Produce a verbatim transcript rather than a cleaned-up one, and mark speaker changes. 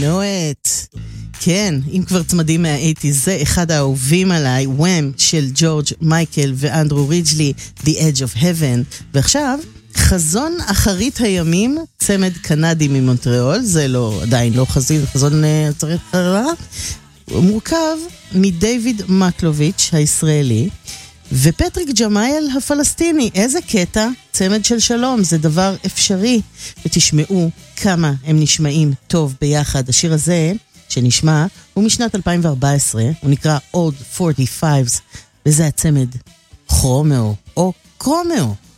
Speaker 1: know it. כן, אם כבר צמדים מה-שמונים, זה אחד האהובים עליי, וואם של ג'ורג' מייקל ואנדרו ריג'לי, The Edge of Heaven. ועכשיו, חזון אחרית הימים, צמד קנדי ממונטריאול, זה לא, עדיין לא חזון, חזון אחרית חררה, מורכב מדייוויד מקלוביץ' הישראלי, ופטריק ג'מאייל הפלסטיני. איזה קטע, צמד של שלום, זה דבר אפשרי. ותשמעו כמה הם נשמעים טוב ביחד. השיר הזה שנשמע הוא משנת אלפיים וארבע עשרה, הוא נקרא Old פורטי פייבס, וזה הצמד כרומאו או קרומאו.